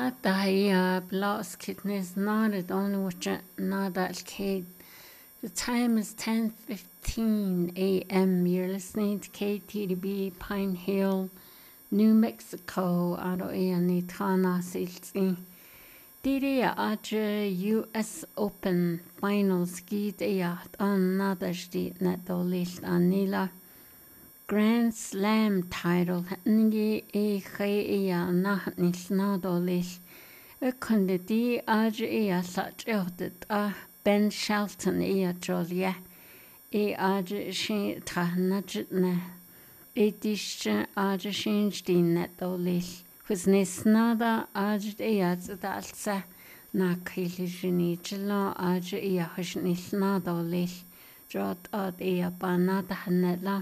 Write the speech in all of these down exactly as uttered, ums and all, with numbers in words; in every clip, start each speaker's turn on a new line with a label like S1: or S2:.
S1: Dahia Blas Kidneys nodded on which Nada Kate. The time is ten fifteen a m. You're listening to K T D B Pine Hill, New Mexico. Aro ea ni tana silsi. Diri aja U S Open Finals gid ea an nadashdi netolil anila. Grand Slam title ngi e khay ea nahnil nadolil. A kunde di aja ea such a Ben Shelton ea jolia. E aja shin tahnajitne. E disha aja shinjdi netolil. Was nisnada aja ea zadalsa. Na kilijini jila aja ea hushnil nadolil. Jot ad ea banada hanela.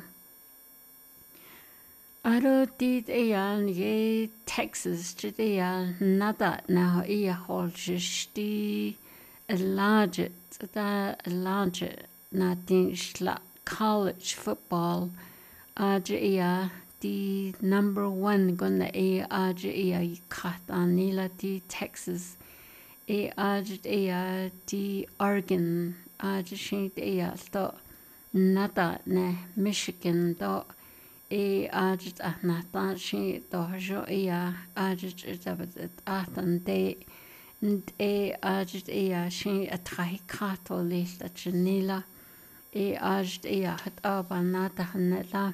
S1: Aro did ean ye Texas jid ea nada now ea holjisti elaget da elaget na dinshla college football aja ea di number one gonna ea aja ea kat anila di Texas e aja ea di Oregon aja shint ea sto nada na Michigan do e ajit ahnatan shi dojo ea ajit zabat atan de and e ajit ea shi atrahi kato list janila e ajit ea hat abanata hanela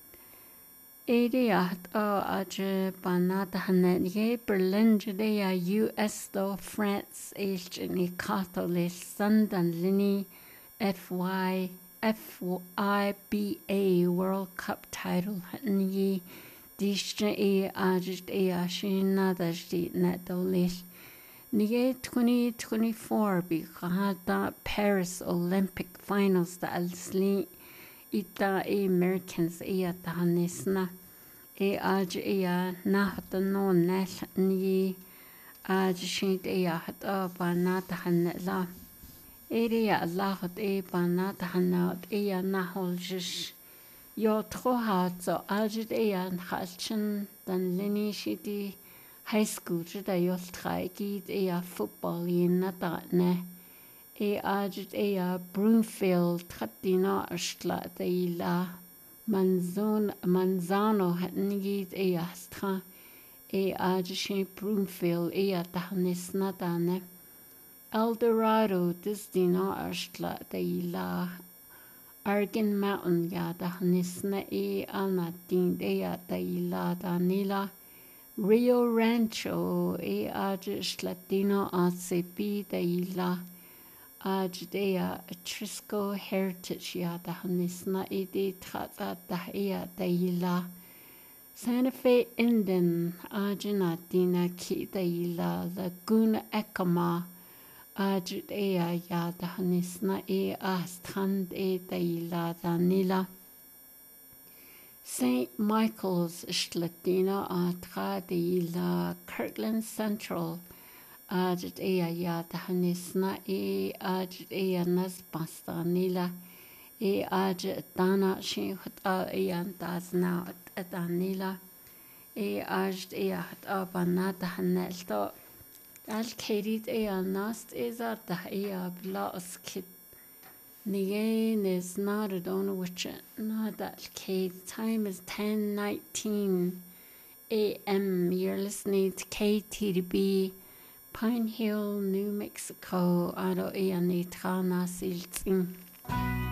S1: e de hat aj banata hanet ye Berlin judea U S do France e jini kato list Sundan lini F Y F I B A World Cup title hatni dishja e ajit e ashin nadashdi netolish. Niye twenty twenty-four bi khada Paris Olympic Finals da alsli ita e Americans e tahanisna e aj e nahta no nash ni aj shint e hata banata hanla. Area lahat e banat hanat e nahol jish. Yo trohat so ajit e an halchen dan lini shiti high school jida yol traigid e a football in nata ne. E ajit e a Broomfield tratina ashla de la manzon manzano hatnigid e a stra. E ajit Broomfield e a tahnis nata ne. Eldorado Disdina Ashla de la Argan Mountain Yada Nisna e Anatin Dea de la Danila Rio Rancho e Ajish Latino A C P de la Ajdea Trisco Heritage Yada Nisna e de Trata Dahea de la Santa Fe Indian Ajinatina Ki de la Laguna Ekama Ajit ea yada hanisna e astrand e daila danila. Saint Michael's Shlatina atra daila Kirtland Central. Ajit ea yada hanisna e ajit ea nasbasta nila. E ajit dana shinhut a ean dazna danila. E ajit ea hat abanata hanelto. Al Katie ea nast is a da ea blas kid. Nige is not a don which not that Kate. Time is ten nineteen a m. You're listening to K T D B Pine Hill, New Mexico. Aro ea ni trana silting.